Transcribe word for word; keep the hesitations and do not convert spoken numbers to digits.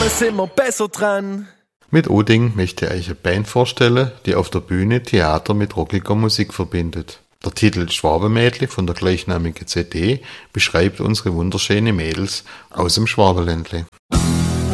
sind wir besser dran. Mit Oding möchte ich euch eine Band vorstellen, die auf der Bühne Theater mit rockiger Musik verbindet. Der Titel Schwabenmädli von der gleichnamigen C D beschreibt unsere wunderschönen Mädels aus dem Schwabenländle.